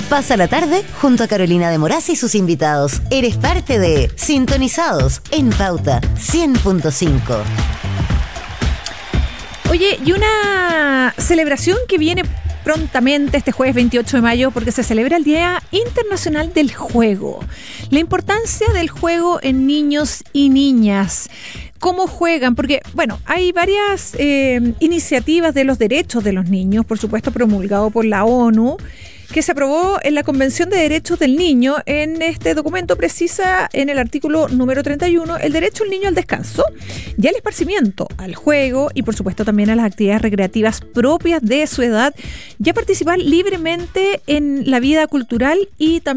Pasa la tarde junto a Carolina de Moraz y sus invitados. Eres parte de Sintonizados en Pauta 100.5. Oye, y una celebración que viene prontamente este jueves 28 de mayo porque se celebra el Día Internacional del Juego. La importancia del juego en niños y niñas. ¿Cómo juegan? Porque, bueno, hay varias iniciativas de los derechos de los niños, por supuesto promulgado por la ONU, que se aprobó en la Convención de Derechos del Niño. En este documento precisa en el artículo número 31 el derecho del niño al descanso y al esparcimiento, al juego y por supuesto también a las actividades recreativas propias de su edad y a participar libremente en la vida cultural y también